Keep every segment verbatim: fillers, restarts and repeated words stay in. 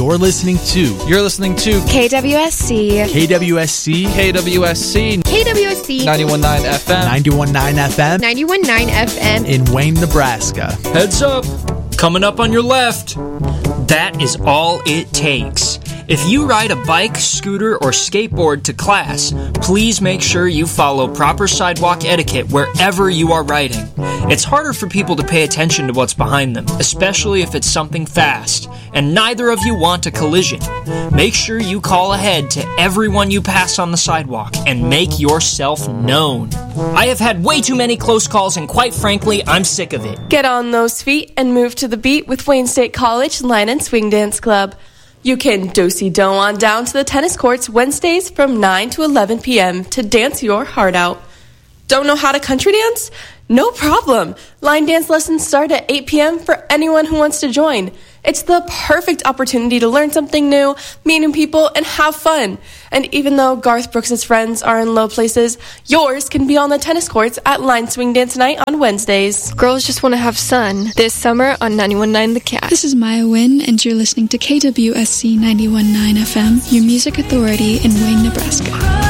You're listening to You're listening to K W S C. K W S C. K W S C. K W S C. ninety-one point nine F M. ninety-one point nine F M. ninety-one point nine F M. In Wayne, Nebraska. Heads up! Coming up on your left. That is all it takes. If you ride a bike, scooter, or skateboard to class, please make sure you follow proper sidewalk etiquette wherever you are riding. It's harder for people to pay attention to what's behind them, especially if it's something fast, and neither of you want a collision. Make sure you call ahead to everyone you pass on the sidewalk and make yourself known. I have had way too many close calls, and quite frankly, I'm sick of it. Get on those feet and move to the beat with Wayne State College Line and Swing Dance Club. You can do-si-do on down to the tennis courts Wednesdays from nine to eleven p.m. to dance your heart out. Don't know how to country dance? No problem. Line dance lessons start at eight p.m. for anyone who wants to join. It's the perfect opportunity to learn something new, meet new people, and have fun. And even though Garth Brooks' friends are in low places, yours can be on the tennis courts at Line Swing Dance Night on Wednesdays. Girls just want to have sun this summer on ninety-one point nine The Cat. This is Maya Wynn, and you're listening to K W S C ninety-one point nine F M, your music authority in Wayne, Nebraska.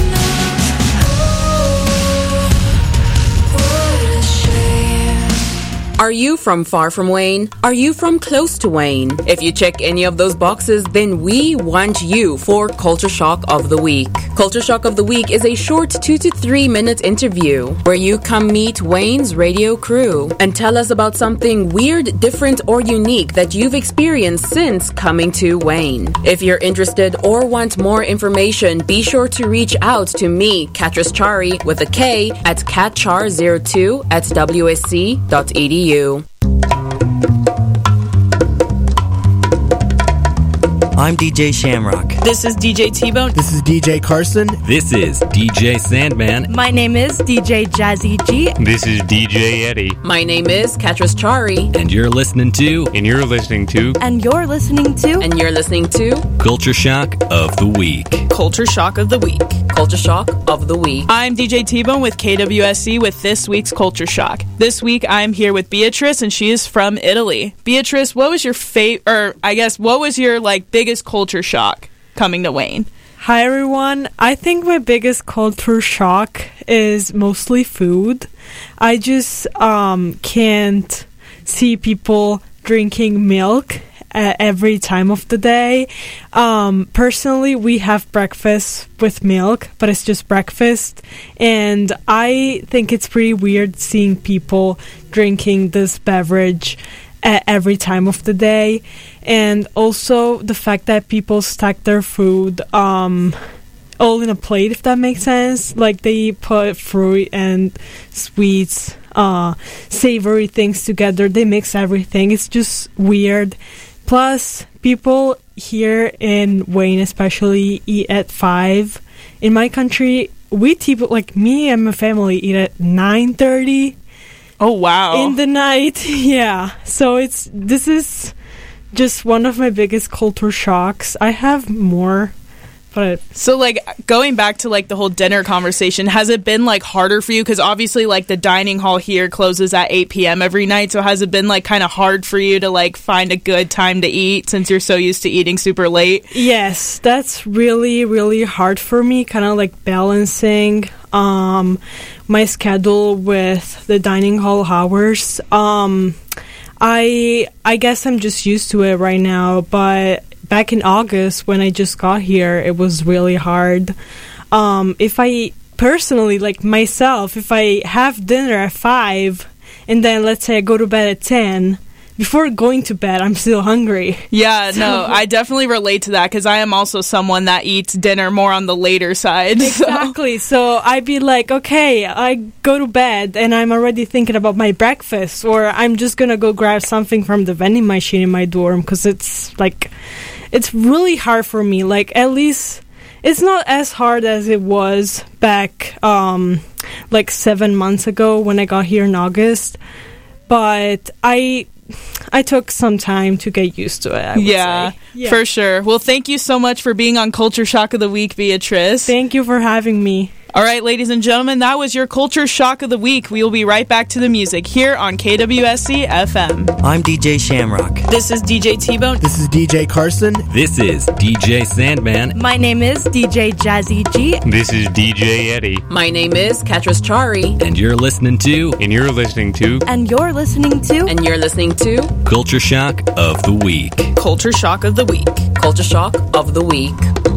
Are you from far from Wayne? Are you from close to Wayne? If you check any of those boxes, then we want you for Culture Shock of the Week. Culture Shock of the Week is a short two to three minute interview where you come meet Wayne's radio crew and tell us about something weird, different, or unique that you've experienced since coming to Wayne. If you're interested or want more information, be sure to reach out to me, Katris Chari, with a K at catchar zero two at w s c dot e d u. I'm D J Shamrock. This is D J T-Bone. This is D J Carson. This is D J Sandman. My name is D J Jazzy G. This is D J Eddie. My name is Katris Chari. And you're listening to... And you're listening to... And you're listening to... And you're listening to... Culture Shock of the Week. Culture Shock of the Week. Culture Shock of the Week. I'm D J T-Bone with K W S C with this week's Culture Shock. This week I'm here with Beatrice, and she is from Italy. Beatrice, what was your favorite, or I guess, what was your, like, biggest culture shock coming to Wayne? Hi everyone. I think my biggest culture shock is mostly food. I just um, can't see people drinking milk uh, every time of the day. Um, personally, we have breakfast with milk, but it's just breakfast. And I think it's pretty weird seeing people drinking this beverage at every time of the day. And also the fact that people stack their food um, all in a plate, if that makes sense. Like they put fruit and sweets, uh, savory things together. They mix everything. It's just weird. Plus, people here in Wayne especially eat at five. In my country, we people, like me and my family, eat at nine thirty. Oh, wow. In the night, yeah. So it's this is just one of my biggest culture shocks. I have more, but... So, like, going back to, like, the whole dinner conversation, has it been, like, harder for you? Because obviously, like, the dining hall here closes at eight p.m. every night, so has it been, like, kind of hard for you to, like, find a good time to eat since you're so used to eating super late? Yes, that's really, really hard for me, kind of, like, balancing um, my schedule with the dining hall hours. Um... I I guess I'm just used to it right now, but back in August when I just got here, it was really hard. Um, if I personally, like myself, if I have dinner at five and then let's say I go to bed at ten, before going to bed, I'm still hungry. Yeah, so. no, I definitely relate to that because I am also someone that eats dinner more on the later side. Exactly. So. so I'd be like, okay, I go to bed and I'm already thinking about my breakfast, or I'm just going to go grab something from the vending machine in my dorm because it's like, it's really hard for me. Like, at least it's not as hard as it was back um, like seven months ago when I got here in August. But I... I took some time to get used to it, I would yeah, say. Yeah, for sure. Well, thank you so much for being on Culture Shock of the Week, Beatrice. Thank you for having me. All right, ladies and gentlemen, that was your Culture Shock of the Week. We will be right back to the music here on K W S C F M. I'm D J Shamrock. This is D J T-Bone. This is D J Carson. This is D J Sandman. My name is D J Jazzy G. This is D J Eddie. My name is Katris Chari. And you're listening to... And you're listening to... And you're listening to... And you're listening to... Culture Shock of the Week. Culture Shock of the Week. Culture Shock of the Week.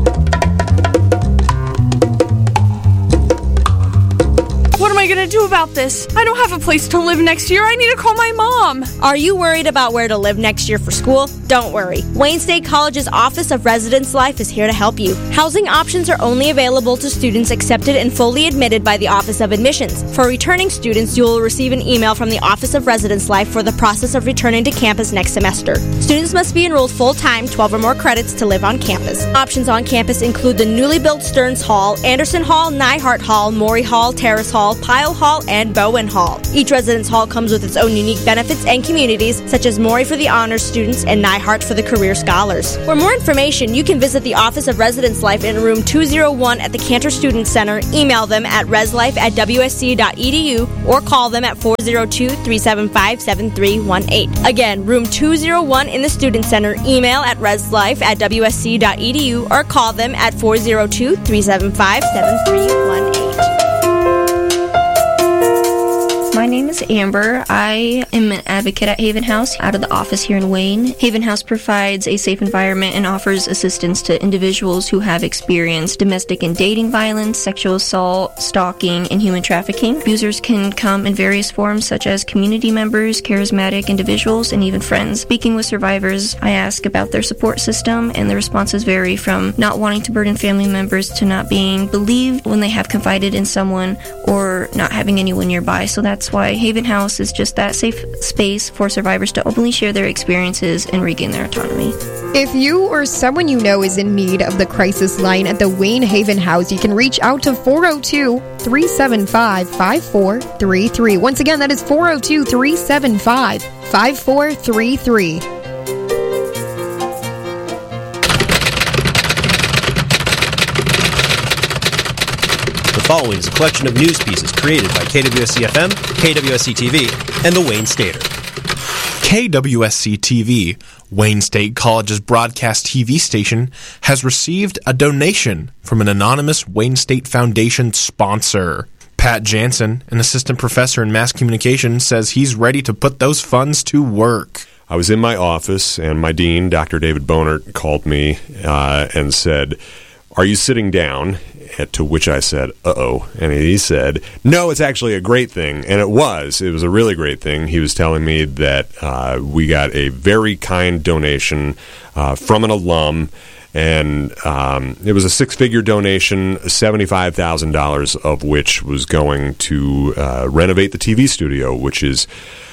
What am I gonna do about this? I don't have a place to live next year. I need to call my mom. Are you worried about where to live next year for school? Don't worry. Wayne State College's Office of Residence Life is here to help you. Housing options are only available to students accepted and fully admitted by the Office of Admissions. For returning students, you will receive an email from the Office of Residence Life for the process of returning to campus next semester. Students must be enrolled full-time, twelve or more credits to live on campus. Options on campus include the newly built Stearns Hall, Anderson Hall, Nyhart Hall, Maury Hall, Terrace Hall, Pyle Hall, and Bowen Hall. Each residence hall comes with its own unique benefits and communities, such as Maury for the honors students and Nyhart for the career scholars. For more information, you can visit the Office of Residence Life in room two oh one at the Cantor Student Center, email them at reslife at w s c dot e d u, or call them at four oh two, three seven five, seven three one eight. Again, room two oh one in the Student Center, email at reslife at w s c dot e d u, or call them at four oh two, three seven five, seven three one eight. My name is Amber. I am an advocate at Haven House out of the office here in Wayne. Haven House provides a safe environment and offers assistance to individuals who have experienced domestic and dating violence, sexual assault, stalking, and human trafficking. Abusers can come in various forms such as community members, charismatic individuals, and even friends. Speaking with survivors, I ask about their support system, and the responses vary from not wanting to burden family members to not being believed when they have confided in someone or not having anyone nearby. So that's why Haven House is just that safe space for survivors to openly share their experiences and regain their autonomy. If you or someone you know is in need of the crisis line at the Wayne Haven House, you can reach out to four oh two, three seven five, five four three three. Once again, that is four oh two, three seven five, five four three three. The following is a collection of news pieces created by K W S C F M, K W S C T V, and the Wayne Stater. K W S C T V, Wayne State College's broadcast T V station, has received a donation from an anonymous Wayne State Foundation sponsor. Pat Jansen, an assistant professor in mass communication, says he's ready to put those funds to work. I was in my office, and my dean, Doctor David Bonert, called me uh, and said, "Are you sitting down?" To which I said, uh-oh. And he said, no, it's actually a great thing. And it was. It was a really great thing. He was telling me that uh, we got a very kind donation uh, from an alum. And um, it was a six-figure donation, seventy-five thousand dollars of which was going to uh, renovate the T V studio, which is,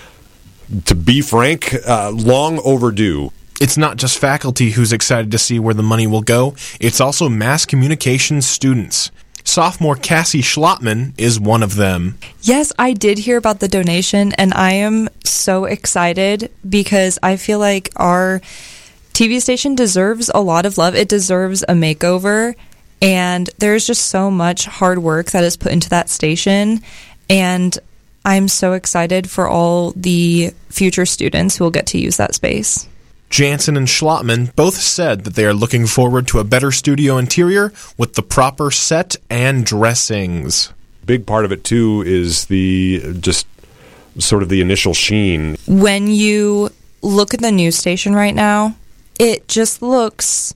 to be frank, uh, long overdue. It's not just faculty who's excited to see where the money will go, it's also mass communication students. Sophomore Cassie Schlottman is one of them. Yes, I did hear about the donation, and I am so excited because I feel like our T V station deserves a lot of love. It deserves a makeover, and there's just so much hard work that is put into that station, and I'm so excited for all the future students who will get to use that space. Jansen and Schlottman both said that they are looking forward to a better studio interior with the proper set and dressings. Big part of it, too, is the just sort of the initial sheen. When you look at the news station right now, it just looks...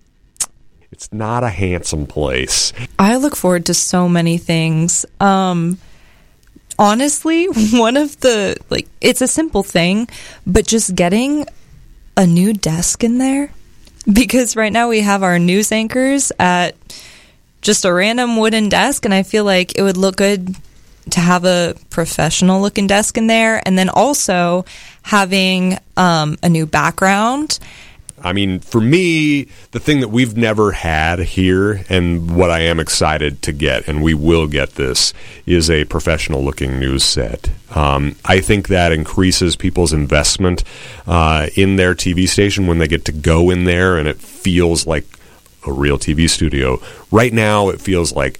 It's not a handsome place. I look forward to so many things. Um... Honestly, one of the, like, it's a simple thing, but just getting a new desk in there, because right now we have our news anchors at just a random wooden desk, and I feel like it would look good to have a professional looking desk in there, and then also having um, a new background. I mean, for me, the thing that we've never had here, and what I am excited to get, and we will get this, is a professional-looking news set. Um, I think that increases people's investment uh, in their T V station when they get to go in there, and it feels like a real T V studio. Right now, it feels like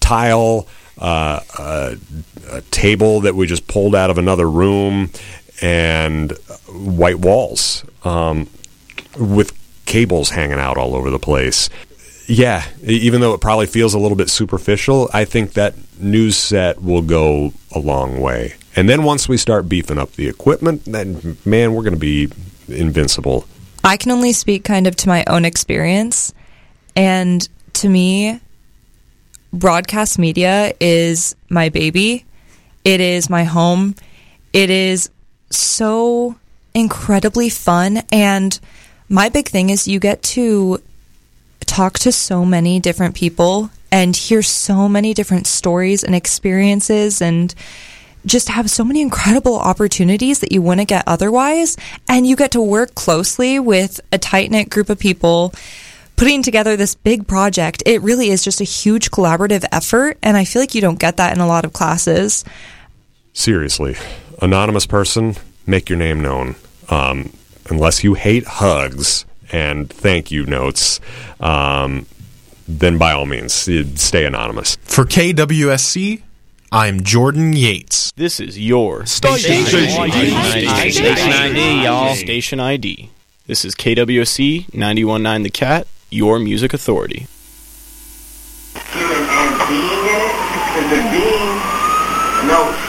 tile, uh, a, a table that we just pulled out of another room, and white walls um, with cables hanging out all over the place. Yeah, even though it probably feels a little bit superficial, I think that news set will go a long way. And then once we start beefing up the equipment, then, man, we're going to be invincible. I can only speak kind of to my own experience. And to me, broadcast media is my baby. It is my home. It is so incredibly fun. And my big thing is you get to talk to so many different people and hear so many different stories and experiences and just have so many incredible opportunities that you wouldn't get otherwise. And you get to work closely with a tight-knit group of people putting together this big project. It really is just a huge collaborative effort, and I feel like you don't get that in a lot of classes. Seriously, anonymous person, make your name known. Um, unless you hate hugs and thank you notes, um, then by all means, stay anonymous. For K W S C, I'm Jordan Yates. This is your Station, Station I D. Station I D, y'all. Station I D. This is K W S C ninety-one point nine The Cat, your music authority. Human and being in it, because the being knows